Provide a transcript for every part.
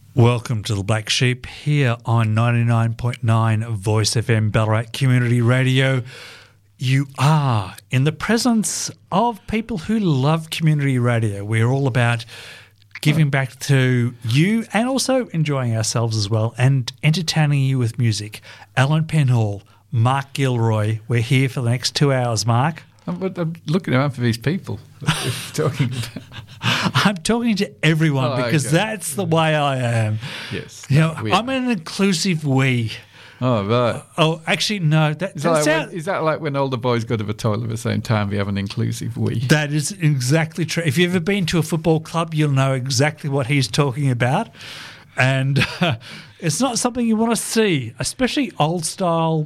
Welcome to the Black Sheep here on 99.9 Voice FM Ballarat Community Radio. You are in the presence of people who love community radio. We're all about giving back to you and also enjoying ourselves as well and entertaining you with music. Alan Penhall, Mark Gilroy, we're here for the next 2 hours, Mark. I'm looking around for these people that we're talking about. I'm talking to everyone because that's the way I am. Yes. You know, I'm an inclusive we. Oh, right. Oh, actually, no. Is that like when older boys go to the toilet at the same time, we have an inclusive we? That is exactly true. If you've ever been to a football club, you'll know exactly what he's talking about. And it's not something you want to see, especially old style,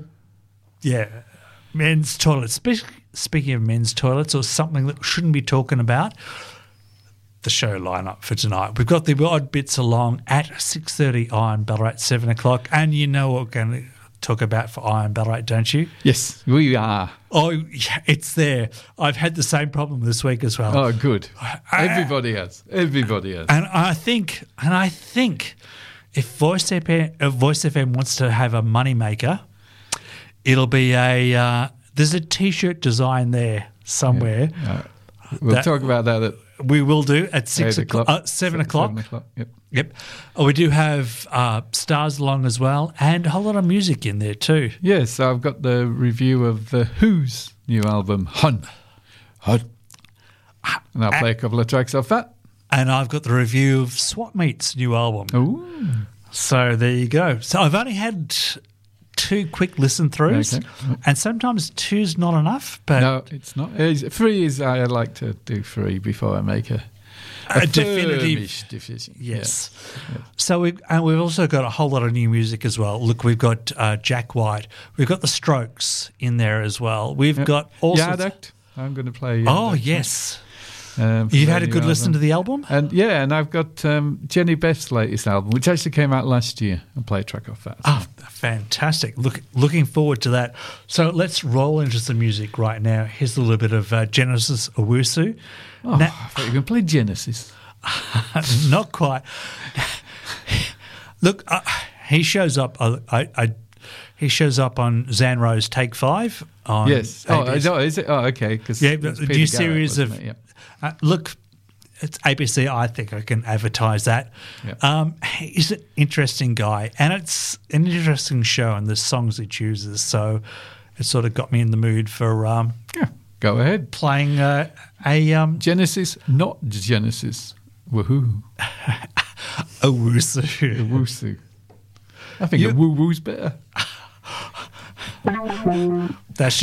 men's toilets. Speaking of men's toilets or something that we shouldn't be talking about, the show lineup for tonight. We've got the odd bits along at 6:30 Iron Ballarat, 7 o'clock. And you know what we're going to talk about for Iron Ballarat, don't you? Yes, we are. Oh, yeah, it's there. I've had the same problem this week as well. Oh, good. Everybody has. And I think if Voice FM wants to have a moneymaker, it'll be there's a T-shirt design there somewhere. Yeah. We'll talk about that we will do at 6 o'clock, 7 o'clock. 7 o'clock, Yep. We do have stars along as well and a whole lot of music in there too. Yes, I've got the review of The Who's new album, Hun. And I'll play a couple of tracks off that. And I've got the review of Swap Meet's new album. Ooh. So there you go. So I've only had 2 quick listen-throughs, and sometimes 2's not enough. But no, it's not. 3 is I like to do 3 before I make a definitive decision. Yes. Yeah. So we've also got a whole lot of new music as well. Look, we've got Jack White. We've got the Strokes in there as well. We've got all Yard I'm going to play Yard Oh, Act, yes. You've had a good listen to the album? And I've got Jenny Beth's latest album, which actually came out last year. I'll play a track off that. Oh, fantastic. Looking forward to that. So let's roll into some music right now. Here's a little bit of Genesis Owusu. Oh, I thought you were going to play Genesis. Not quite. Look, he shows up. He shows up on Zanro's Take 5 on yes. ABC. Oh, is it? Oh, okay. The new series of look, it's ABC. I think I can advertise that. Yeah. He's an interesting guy, and it's an interesting show, and the songs he chooses. So it sort of got me in the mood for go ahead playing a Genesis, not Genesis. Woohoo! Owusu. I think a woo-woo's better. That's